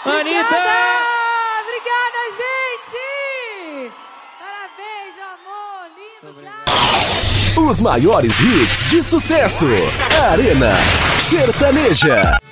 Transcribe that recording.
Anitta! Obrigada, gente! Parabéns, amor, lindo, Os maiores hits de sucesso. Arena Sertaneja.